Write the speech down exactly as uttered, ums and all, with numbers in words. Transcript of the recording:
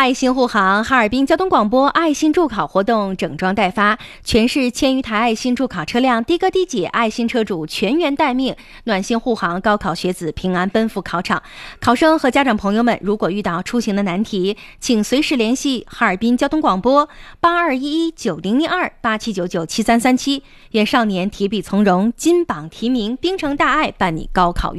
爱心护航，哈尔滨交通广播爱心助考活动整装待发，全市千余台爱心助考车辆的哥的姐爱心车主全员待命，暖心护航高考学子平安奔赴考场。考生和家长朋友们，如果遇到出行的难题，请随时联系哈尔滨交通广播八二一一九零零二八七九九七三三七，愿少年提笔从容，金榜题名，冰城大爱，伴你高考。